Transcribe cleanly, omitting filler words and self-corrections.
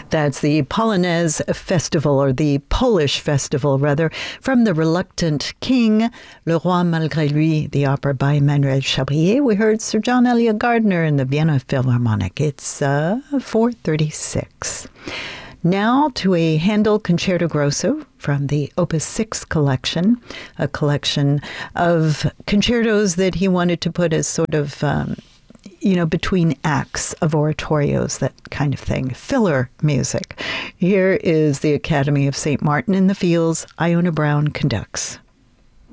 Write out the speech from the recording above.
That's the Polonaise Festival, or the Polish Festival, rather, from The Reluctant King, Le Roi Malgré Lui, the opera by Emmanuel Chabrier. We heard Sir John Eliot Gardiner in the Vienna Philharmonic. It's 4:36. Now to a Handel Concerto Grosso from the Opus 6 collection, a collection of concertos that he wanted to put as sort of between acts of oratorios, that kind of thing, filler music. Here is the Academy of St. Martin in the Fields. Iona Brown conducts.